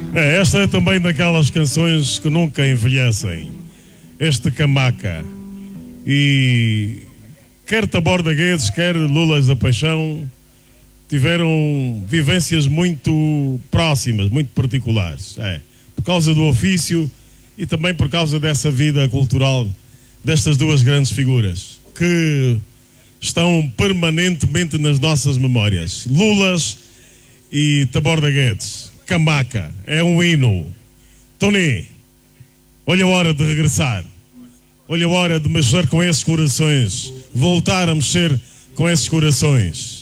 Esta é também daquelas canções que nunca envelhecem. Este Camaca. E quer Taborda Guedes, quer Lulas da Paixão, tiveram vivências muito próximas, muito particulares. Por causa do ofício e também por causa dessa vida cultural destas duas grandes figuras que estão permanentemente nas nossas memórias. Lulas e Taborda Guedes. Camaca, é um hino. Tony, olha a hora de regressar. Olha a hora de mexer com esses corações. Voltar a mexer com esses corações.